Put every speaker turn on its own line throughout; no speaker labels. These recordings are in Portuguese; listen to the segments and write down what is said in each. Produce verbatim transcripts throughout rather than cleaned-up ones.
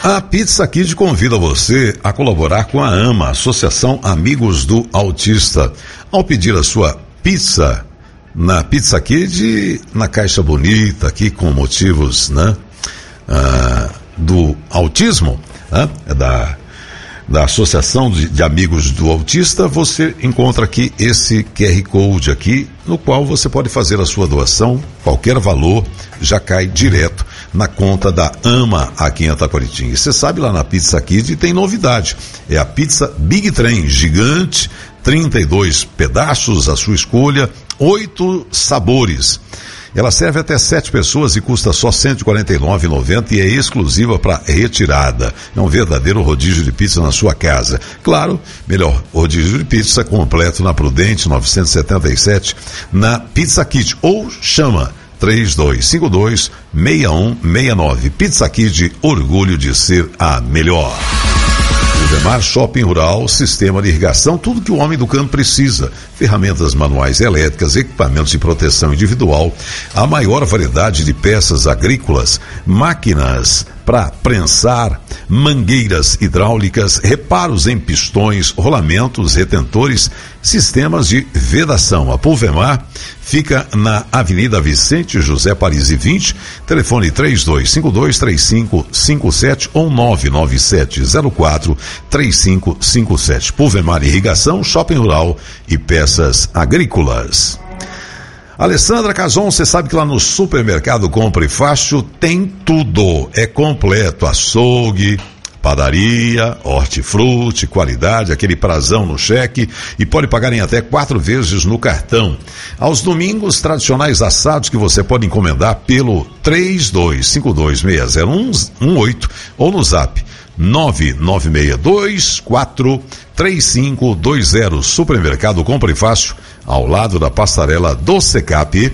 A Pizza Kid convida você a colaborar com a AMA, Associação Amigos do Autista. Ao pedir a sua pizza na Pizza Kid, na caixa bonita aqui com motivos, né, ah, do autismo, né, da, da Associação de, de Amigos do Autista, você encontra aqui esse Q R Code aqui, no qual você pode fazer a sua doação, qualquer valor já cai direto na conta da AMA aqui em Itaquaritinga. E você sabe, lá na Pizza Kid tem novidade, é a pizza Big Trem, gigante, trinta e dois pedaços, a sua escolha, oito sabores. Ela serve até sete pessoas e custa só cento e quarenta e nove reais e noventa centavos e é exclusiva para retirada. É um verdadeiro rodízio de pizza na sua casa. Claro, melhor rodízio de pizza completo na Prudente novecentos e setenta e sete, na Pizza Kid, ou chama três dois cinco dois, seis um seis nove. Pizza Kid, orgulho de ser a melhor. Uvemar Shopping Rural, sistema de irrigação, tudo que o homem do campo precisa. Ferramentas manuais e elétricas, equipamentos de proteção individual, a maior variedade de peças agrícolas, máquinas para prensar, mangueiras hidráulicas, reparos em pistões, rolamentos, retentores, sistemas de vedação. A Pulvemar fica na Avenida Vicente José Parisi vinte, telefone três dois cinco dois, três cinco cinco sete ou nove nove sete zero quatro, três cinco cinco sete. Pulvemar Irrigação, Shopping Rural e Peças Agrícolas. Alessandra Cazon, você sabe que lá no Supermercado Compre Fácil tem tudo, é completo, açougue, padaria, hortifruti, qualidade, aquele prazão no cheque e pode pagar em até quatro vezes no cartão. Aos domingos, tradicionais assados que você pode encomendar pelo três dois cinco dois, seis zero um oito ou no zap nove nove seis dois quatro três cinco dois zero. Supermercado Compre Fácil, ao lado da passarela do Secap.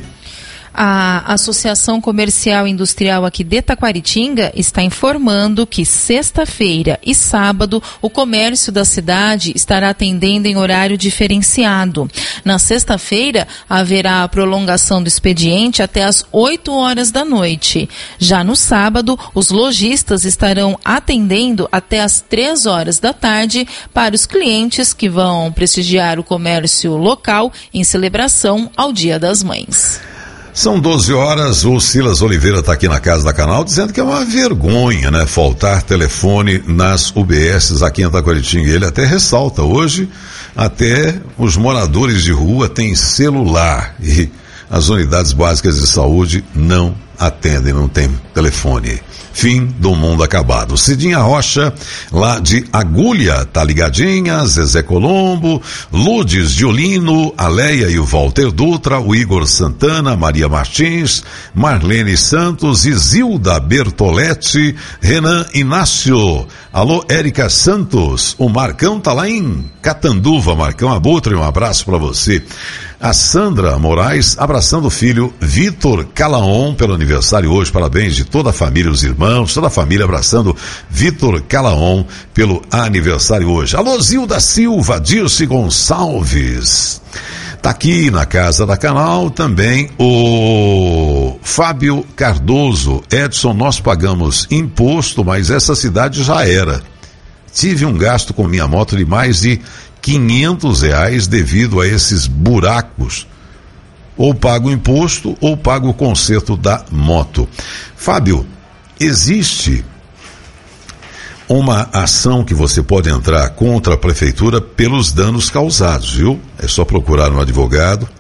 A Associação Comercial e Industrial aqui de Itaquaritinga está informando que sexta-feira e sábado o comércio da cidade estará atendendo em horário diferenciado. Na sexta-feira haverá a prolongação do expediente até às oito horas da noite. Já no sábado, os lojistas estarão atendendo até às três horas da tarde para os clientes que vão prestigiar o comércio local em celebração ao Dia das Mães.
São doze horas, o Silas Oliveira está aqui na Casa da Canal dizendo que é uma vergonha, né, faltar telefone nas U B S aqui em Itaquaritinga. Ele até ressalta, hoje até os moradores de rua têm celular e as unidades básicas de saúde não atendem, não tem telefone. Fim do mundo acabado. Cidinha Rocha, lá de Agulha, tá ligadinha, Zezé Colombo, Lourdes Diolino, a Leia e o Walter Dutra, o Igor Santana, Maria Martins, Marlene Santos, Isilda Bertoletti, Renan Inácio, alô Érica Santos, o Marcão tá lá em Catanduva. Marcão Abutre, um abraço pra você. A Sandra Moraes abraçando o filho Vitor Calaon pelo aniversário hoje, parabéns de toda a família, os irmãos, toda a família abraçando Vitor Calaon pelo aniversário hoje. Alô Zilda Silva, Dirce Gonçalves, tá aqui na Casa da Canal também o Fábio Cardoso. Edson, nós pagamos imposto, mas essa cidade já era. Tive um gasto com minha moto de mais de quinhentos reais devido a esses buracos. Ou pago o imposto ou pago o conserto da moto. Fábio, existe uma ação que você pode entrar contra a prefeitura pelos danos causados, viu? É só procurar um advogado